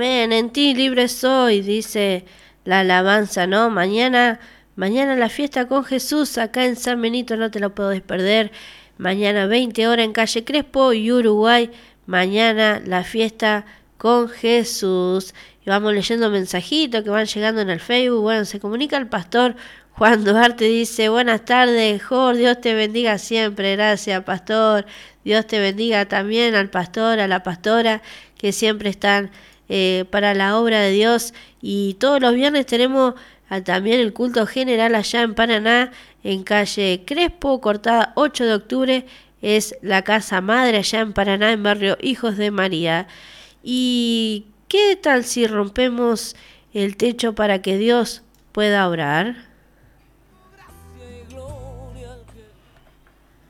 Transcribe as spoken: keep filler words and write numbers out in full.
Ven, en ti libre soy, dice la alabanza, ¿no? Mañana, mañana la fiesta con Jesús acá en San Benito, no te lo podés perder. Mañana veinte horas en Calle Crespo y Uruguay. Mañana la fiesta con Jesús. Y vamos leyendo mensajitos que van llegando en el Facebook. Bueno, se comunica el pastor Juan Duarte, dice, buenas tardes, Jorge, Dios te bendiga siempre. Gracias, pastor. Dios te bendiga también al pastor, a la pastora, que siempre están Eh, para la obra de Dios. Y todos los viernes tenemos a, también el culto general allá en Paraná, en calle Crespo, cortada ocho de octubre, es la casa madre allá en Paraná, en barrio Hijos de María. ¿Y qué tal si rompemos el techo para que Dios pueda orar?